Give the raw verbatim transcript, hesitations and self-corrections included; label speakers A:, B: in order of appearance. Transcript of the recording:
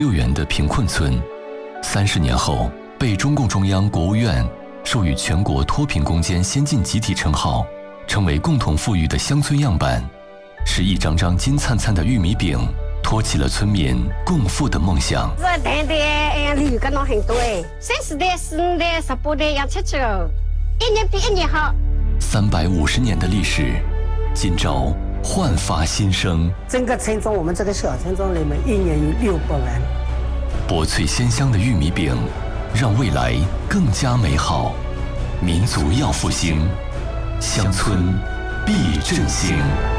A: 六元的贫困村，三十年后被中共中央、国务院授予全国脱贫攻坚先进集体称号，成为共同富裕的乡村样板，是一张张金灿灿的玉米饼，托起了村民共富的梦想。
B: 这代代鲤鱼跟农很多哎，三十代、四五代、十八代养七九，一年比一年好。
A: 三百五十年的历史，今朝焕发新生。
C: 整个村庄，我们这个小村庄里面，一年有六百万。
A: 薄脆鲜香的玉米饼，让未来更加美好。民族要复兴，乡村必振兴。